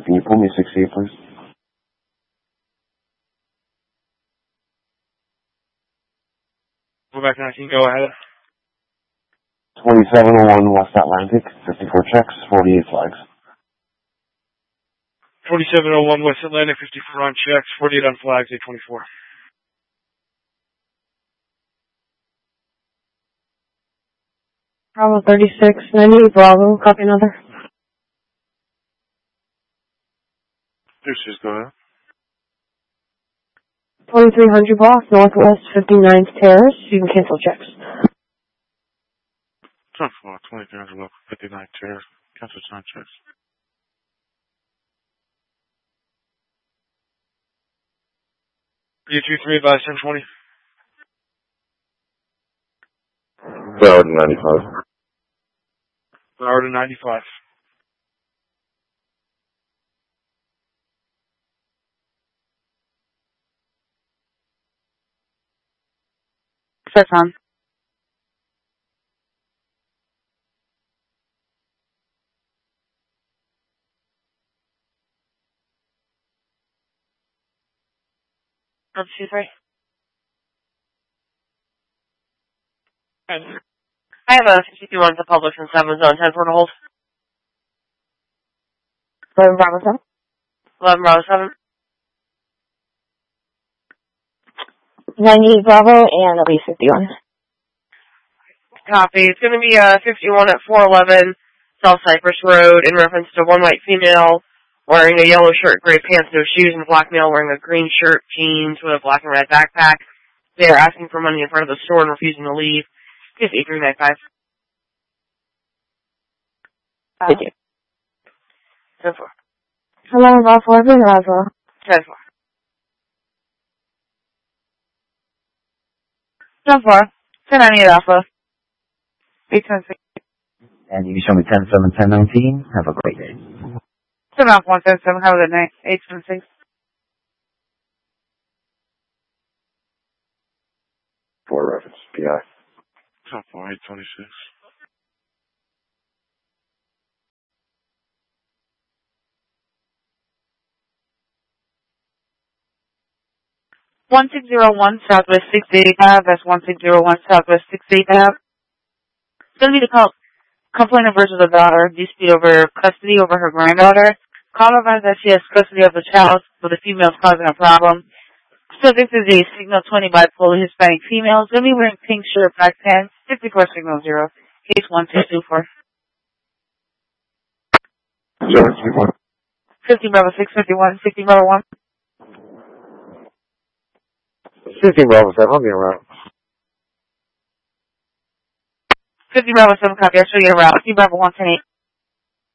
Can you pull me 68, please? Go back 19, go ahead. 2701 West Atlantic, 54 checks, 48 flags. 4701 West Atlantic, 54 on checks, 48 on flags, 824. Bravo 3690, Bravo, copy another. 36, go ahead. 2300 block, Northwest 59th Terrace, you can cancel checks. 2300 block, 59th Terrace, cancel sign checks. U23 advise 1020. Broward 95. Broward 95. Set on. Up 2-3. I have a 51 to publish in 7 zone 10 for to hold. 11 Bravo 7. 11 Bravo 7. 98 Bravo and at least 51. Copy. It's going to be 51 at 411 South Cypress Road in reference to one white female wearing a yellow shirt, gray pants, no shoes, and a black male wearing a green shirt, jeans with a black and red backpack. They are asking for money in front of the store and refusing to leave. It's 8395. Thank you. 10-4. Hello, Bravo 11, Bravo. 10-4. 10-4. 1098 Alpha. 826. And you show me 10-7, 10-19. Have a great day. 7 Alpha 177. Have a good night. 826. For reference, PI. 10-4, 826. 1601 Southwest 68th Ave. That's 1601 Southwest 68th Ave. It's going to be the complainant versus the daughter, dispute over custody over her granddaughter. Call advised that she has custody of the child, but the female is causing a problem. So this is a signal 20 bipolar Hispanic female. It's going to be wearing pink shirt, black pants, 54 signal 0. Case 1224. 50 Bravo 6, 51, 50 Bravo 1. 15 Bravo 7, I'll be around. 50 Bravo 7 copy, I'll show you around. 50 Bravo 1, 10-8.